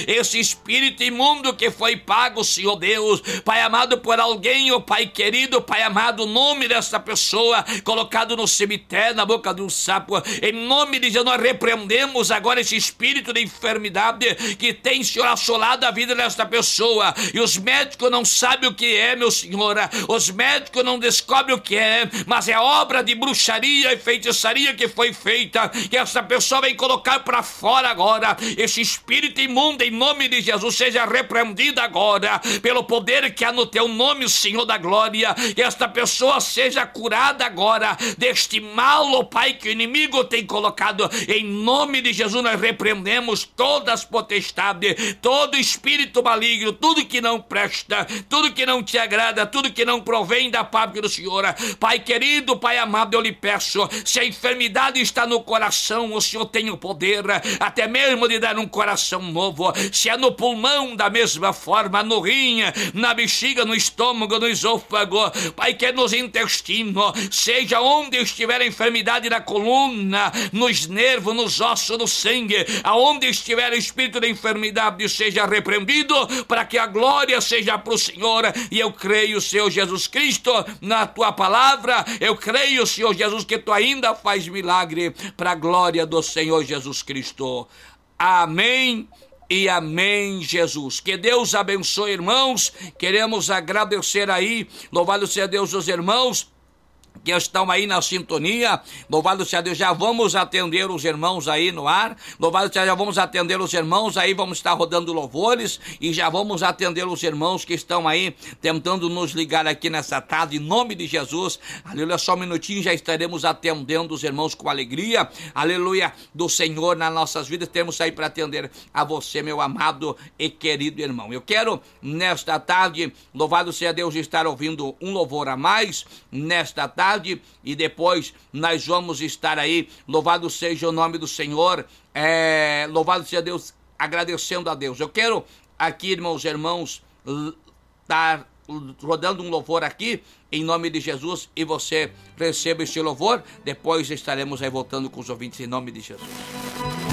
esse espírito imundo que foi pago, Senhor Deus, Pai amado, por alguém, ó Pai querido, Pai amado, o nome dessa pessoa colocado no cemitério, na boca de um sapo, em nome de Jesus, nós repreendemos agora esse espírito de enfermidade que tem, Senhor, assolado a vida desta pessoa, e os médicos não sabem o que é, meu Senhor, os médicos não descobrem o que é, mas é obra de bruxaria e feitiçaria que foi feita, que essa pessoa vem colocar para fora agora, esse espírito imundo, em nome de Jesus, seja repreendido agora, pelo poder que há no teu nome, Senhor da glória, que esta pessoa seja curada agora, deste mal, ó Pai, que o inimigo tem colocado, em nome de Jesus, nós repreendemos todas as potestades, todo espírito maligno, tudo que não presta, tudo que não te agrada, tudo que não provém da parte do Senhor. Pai querido, Pai amado, eu lhe peço, se a enfermidade está no coração, o Senhor tem o poder até mesmo de dar um coração novo. Se é no pulmão, da mesma forma, no rim, na bexiga, no estômago, no esôfago, Pai, que é nos intestinos, seja onde estiver a enfermidade na coluna, nos nervos, nos ossos, no sangue, aonde estiver o espírito de enfermidade, seja repreendido, para que a glória seja para o Senhor. E eu creio, Senhor Jesus Cristo, na tua palavra, eu creio, Senhor Jesus, que tu ainda faz milagre para a glória do Senhor Jesus Cristo. Amém e amém, Jesus. Que Deus abençoe, irmãos. Queremos agradecer aí, louvado seja Deus, os irmãos que estão aí na sintonia, louvado seja Deus. Já vamos atender os irmãos aí no ar, louvado seja, já vamos atender os irmãos aí, vamos estar rodando louvores, e já vamos atender os irmãos que estão aí tentando nos ligar aqui nessa tarde, em nome de Jesus, aleluia. Só um minutinho, já estaremos atendendo os irmãos com alegria, aleluia, do Senhor nas nossas vidas. Temos aí para atender a você, meu amado e querido irmão. Eu quero nesta tarde, louvado seja Deus, estar ouvindo um louvor a mais nesta tarde, e depois nós vamos estar aí, louvado seja o nome do Senhor, louvado seja Deus, agradecendo a Deus. Eu quero aqui, irmãos e irmãos, estar rodando um louvor aqui, em nome de Jesus, e você receba este louvor, depois estaremos aí voltando com os ouvintes, em nome de Jesus.